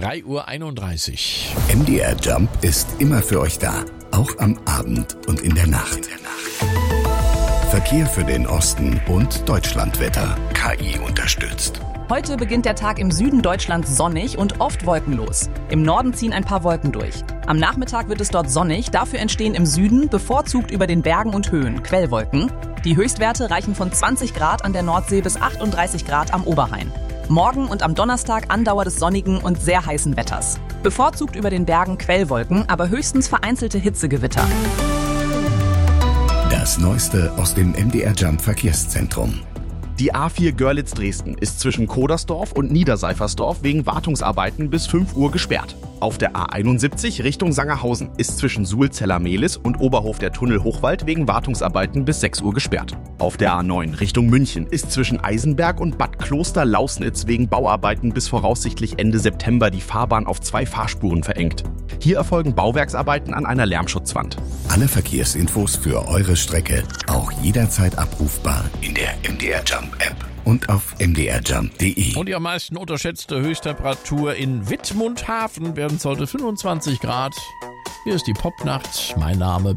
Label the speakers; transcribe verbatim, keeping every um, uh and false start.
Speaker 1: drei Uhr einunddreißig.
Speaker 2: M D R Jump ist immer für euch da, auch am Abend und in der Nacht. Verkehr für den Osten und Deutschlandwetter. K I unterstützt.
Speaker 3: Heute beginnt der Tag im Süden Deutschlands sonnig und oft wolkenlos. Im Norden ziehen ein paar Wolken durch. Am Nachmittag wird es dort sonnig, dafür entstehen im Süden, bevorzugt über den Bergen und Höhen, Quellwolken. Die Höchstwerte reichen von zwanzig Grad an der Nordsee bis achtunddreißig Grad am Oberrhein. Morgen und am Donnerstag Andauer des sonnigen und sehr heißen Wetters. Bevorzugt über den Bergen Quellwolken, aber höchstens vereinzelte Hitzegewitter.
Speaker 2: Das Neueste aus dem M D R Jump Verkehrszentrum.
Speaker 4: Die A vier Görlitz-Dresden ist zwischen Kodersdorf und Niederseifersdorf wegen Wartungsarbeiten bis fünf Uhr gesperrt. Auf der A einundsiebzig Richtung Sangerhausen ist zwischen Suhlzeller-Mehlis und Oberhof der Tunnel Hochwald wegen Wartungsarbeiten bis sechs Uhr gesperrt. Auf der A neun Richtung München ist zwischen Eisenberg und Bad Kloster-Lausnitz wegen Bauarbeiten bis voraussichtlich Ende September die Fahrbahn auf zwei Fahrspuren verengt. Hier erfolgen Bauwerksarbeiten an einer Lärmschutzwand.
Speaker 2: Alle Verkehrsinfos für eure Strecke auch jederzeit abrufbar in der M D R Jump App und auf m d r jump punkt d e.
Speaker 1: Und die am meisten unterschätzte Höchsttemperatur in Wittmundhafen werden es heute fünfundzwanzig Grad. Hier ist die Popnacht. Mein Name